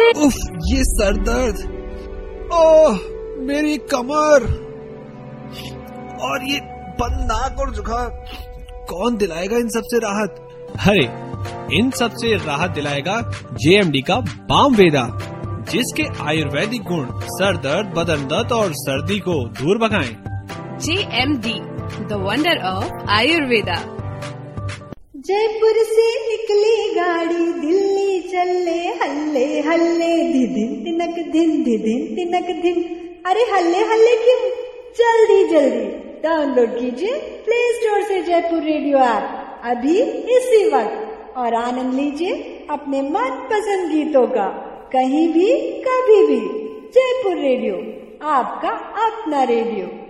उफ, ये सर दर्द, ओह मेरी कमर और ये बंद नाक और जुकाम, कौन दिलाएगा इन सबसे राहत? अरे इन सबसे राहत दिलाएगा JMD का बाम वेदा, जिसके आयुर्वेदिक गुण सर दर्द, बदन दर्द और सर्दी को दूर भगाएं। JMD, the wonder of Ayurveda. Jaipur से निकली गाड़ी, दिल्ली चले हल्ले हल्ले, धिदिन तिनक धिन, धिदिन तिनक धिन। अरे हल्ले हल्ले क्यों, जल्दी जल्दी डाउनलोड कीजिए प्ले स्टोर से जयपुर रेडियो ऐप अभी इसी वक्त और आनंद लीजिए अपने मनपसंद गीतों का, कहीं भी कभी भी। जयपुर रेडियो, आपका अपना रेडियो।